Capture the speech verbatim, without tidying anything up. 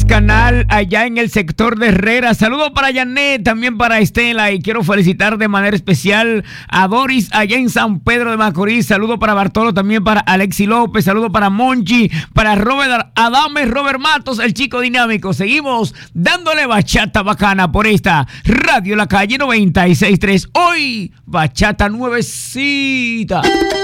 Luis Canal, allá en el sector de Herrera. Saludos para Janet, también para Estela. Y quiero felicitar de manera especial a Doris, allá en San Pedro de Macorís. Saludos para Bartolo, también para Alexi López. Saludos para Monchi, para Robert Adame, Robert Matos, el chico dinámico. Seguimos dándole bachata bacana por esta Radio La Calle noventa y seis punto tres. Hoy, bachata nuevecita.